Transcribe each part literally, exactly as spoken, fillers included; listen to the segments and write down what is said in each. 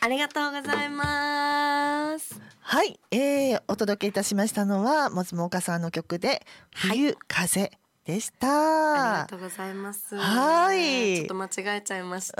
ありがとうございます。 はい、えー、お届けいたしましたのはもつもかさんの曲で冬風でした、 はい、ありがとうございます。 はい、 ちょっと間違えちゃいました。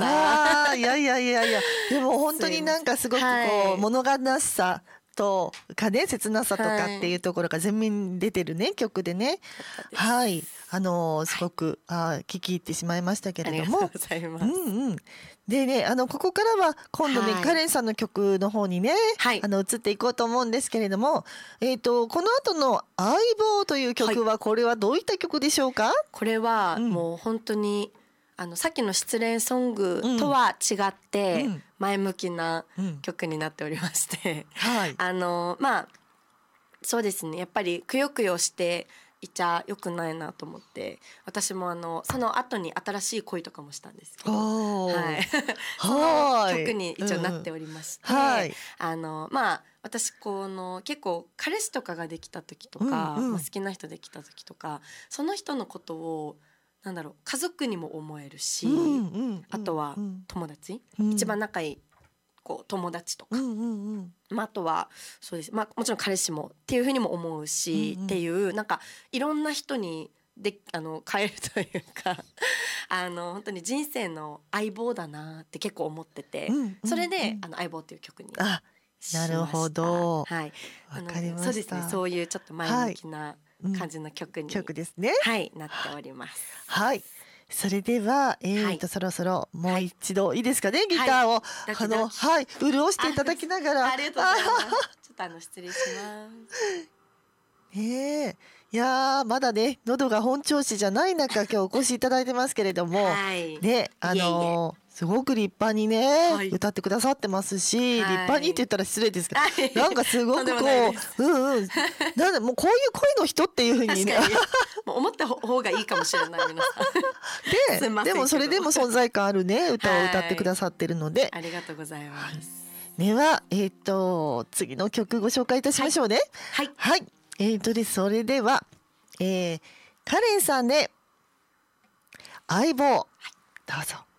あいやいやいやいやでも本当になんかすごくこう、はい、物悲しさとかね切なさとかっていうところが全面に出てるね曲でね、はい、あのー、すごく、はい、あ聞き入ってしまいましたけれども、ありがとうございます。うんうん。でね、あのここからは今度ね、はい、カレンさんの曲の方にね、はい、あの移っていこうと思うんですけれども、えっとこの後の相棒という曲は、はい、これはどういった曲でしょうか？ これはもう本当に、うん、あのさっきの失恋ソングとは違って前向きな曲になっておりまして、うんうんはい、あのまあそうですね、やっぱりくよくよしていちゃ良くないなと思って、私もあのその後に新しい恋とかもしたんですけど、はい、その曲に一応なっておりまして、うんはい、あのまあ私この結構彼氏とかができた時とか、うんうんまあ、好きな人できた時とかその人のことをなんだろう家族にも思えるし、うんうんうん、あとは友達、うん、一番仲いいこう友達とか、うんうんうんまあ、あとはそうです、まあ、もちろん彼氏もっていうふうにも思うし、うんうん、っていうなんかいろんな人にであの変えるというかあの本当に人生の相棒だなって結構思ってて、うんうんうん、それであの相棒っていう曲にしました。 なるほど、 はい、 わかりました。 そうですね、そういうちょっと前向きな感じの曲に、 はいうん、曲ですね、 はい、なっております。 はい、それでは、えーとはい、そろそろもう一度いいですかね、はい、ギターを、はい、あのはい潤していただきながら、 ありがとうございますちょっとあの失礼しますねえいやまだね喉が本調子じゃない中今日お越しいただいてますけれども、はい、ねあのー、いえいえすごく立派にね、はい、歌ってくださってますし、はい、立派にって言ったら失礼ですけど、はい、なんかすごくこううんうんなんでもうこういう声の人っていう風にねもう思った方がいいかもしれない皆さんで, でもそれでも存在感あるね歌を歌ってくださってるので、はい、 ありがとうございます。 ではえっ、ー、と次の曲ご紹介いたしましょうね。はい、はいはいえーとでそれでは、えー、カレンさんで相棒、はい、どうぞ。